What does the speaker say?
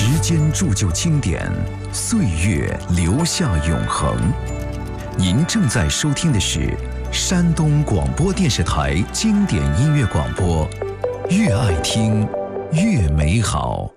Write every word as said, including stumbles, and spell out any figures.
时间铸就经典，岁月留下永恒。您正在收听的是山东广播电视台经典音乐广播，越爱听越美好。